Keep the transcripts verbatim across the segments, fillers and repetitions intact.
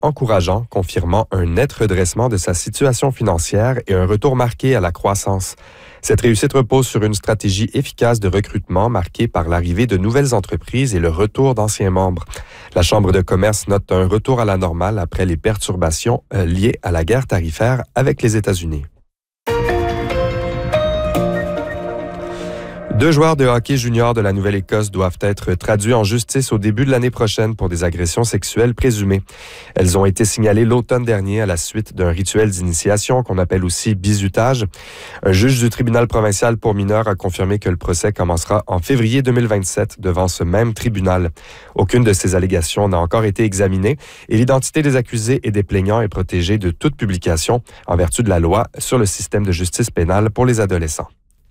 encourageant, confirmant un net redressement de sa situation financière et un retour marqué à la croissance. Cette réussite repose sur une stratégie efficace de recrutement marquée par l'arrivée de nouvelles entreprises et le retour d'anciens membres. La Chambre de commerce note un retour à la normale après les perturbations euh, liées à la guerre tarifaire avec les États-Unis. Deux joueurs de hockey junior de la Nouvelle-Écosse doivent être traduits en justice au début de l'année prochaine pour des agressions sexuelles présumées. Elles ont été signalées l'automne dernier à la suite d'un rituel d'initiation qu'on appelle aussi bizutage. Un juge du tribunal provincial pour mineurs a confirmé que le procès commencera en février deux mille vingt-sept devant ce même tribunal. Aucune de ces allégations n'a encore été examinée et l'identité des accusés et des plaignants est protégée de toute publication en vertu de la loi sur le système de justice pénale pour les adolescents.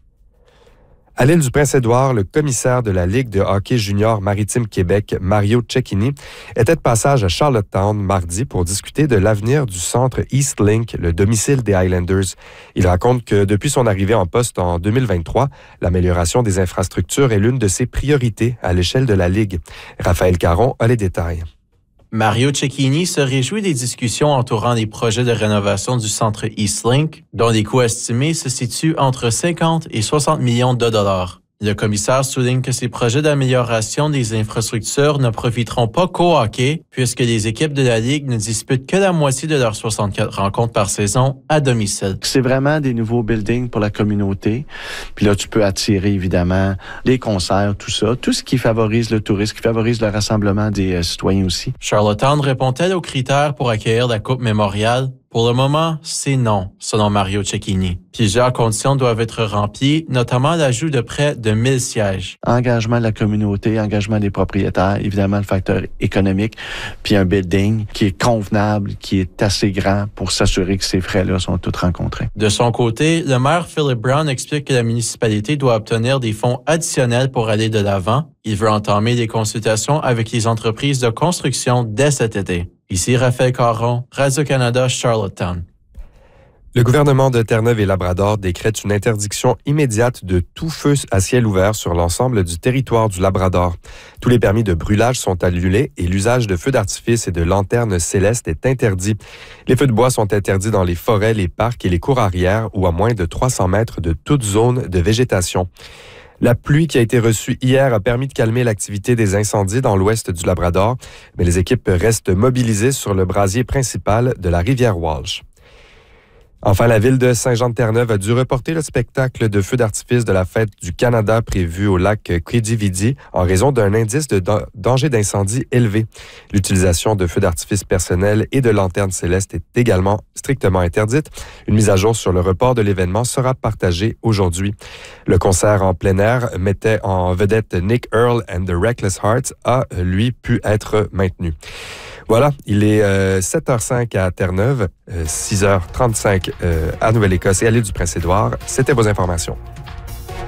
À l'île du Prince-Édouard, le commissaire de la Ligue de hockey junior maritime Québec, Mario Cecchini, était de passage à Charlottetown mardi pour discuter de l'avenir du centre Eastlink, le domicile des Highlanders. Il raconte que depuis son arrivée en poste en deux mille vingt-trois, l'amélioration des infrastructures est l'une de ses priorités à l'échelle de la Ligue. Raphaël Caron a les détails. Mario Cecchini se réjouit des discussions entourant les projets de rénovation du centre Eastlink, dont les coûts estimés se situent entre cinquante et soixante millions de dollars. Le commissaire souligne que ces projets d'amélioration des infrastructures ne profiteront pas qu'au hockey, puisque les équipes de la Ligue ne disputent que la moitié de leurs soixante-quatre rencontres par saison à domicile. C'est vraiment des nouveaux buildings pour la communauté. Puis là, tu peux attirer, évidemment, les concerts, tout ça. Tout ce qui favorise le tourisme, qui favorise le rassemblement des euh, citoyens aussi. Charlottetown répond-elle aux critères pour accueillir la Coupe Mémorial? Pour le moment, c'est non, selon Mario Cecchini. Plusieurs conditions doivent être remplies, notamment l'ajout de près de mille sièges. Engagement de la communauté, engagement des propriétaires, évidemment le facteur économique, puis un building qui est convenable, qui est assez grand pour s'assurer que ces frais-là sont tous rencontrés. De son côté, le maire Philip Brown explique que la municipalité doit obtenir des fonds additionnels pour aller de l'avant. Il veut entamer des consultations avec les entreprises de construction dès cet été. Ici Raphaël Caron, Radio-Canada, Charlottetown. Le gouvernement de Terre-Neuve et Labrador décrète une interdiction immédiate de tout feu à ciel ouvert sur l'ensemble du territoire du Labrador. Tous les permis de brûlage sont annulés et l'usage de feux d'artifice et de lanternes célestes est interdit. Les feux de bois sont interdits dans les forêts, les parcs et les cours arrière ou à moins de trois cents mètres de toute zone de végétation. La pluie qui a été reçue hier a permis de calmer l'activité des incendies dans l'ouest du Labrador, mais les équipes restent mobilisées sur le brasier principal de la rivière Walsh. Enfin, la ville de Saint-Jean-de-Terre-Neuve a dû reporter le spectacle de feux d'artifice de la fête du Canada prévu au lac Quidi-Vidi en raison d'un indice de da- danger d'incendie élevé. L'utilisation de feux d'artifice personnels et de lanternes célestes est également strictement interdite. Une mise à jour sur le report de l'événement sera partagée aujourd'hui. Le concert en plein air mettait en vedette Nick Earl and the Reckless Hearts a, lui, pu être maintenu. Voilà, il est euh, sept heures cinq à Terre-Neuve, euh, six heures trente-cinq euh, à Nouvelle-Écosse et à l'île du Prince-Édouard. C'était vos informations.